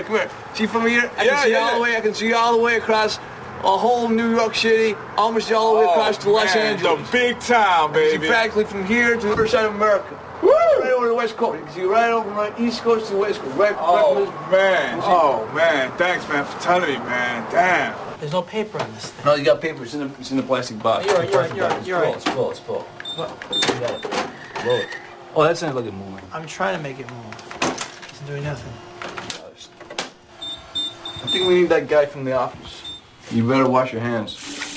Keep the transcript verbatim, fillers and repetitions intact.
come here. See from here? I Yeah, can see yeah, all yeah. the way. I can see all the way across a whole New York City, almost all the way across to Los man, Angeles. The big town, I can see baby. practically from here to the other side of America. Woo! Right over the West Coast. You can see right over from the East Coast to the West Coast. Right, Oh, right from man. Oh, man. Thanks, man, for telling me, man. Damn. There's no paper on this thing. No, you got paper. It's in the, it's in the plastic box. You're right, you're right, Plastic you're box. right, you're right. It's full, it's full, it's full. You got it. Roll it. Oh, that's not looking moving. I'm trying to make it move. It's doing nothing. I think we need that guy from the office. You better wash your hands.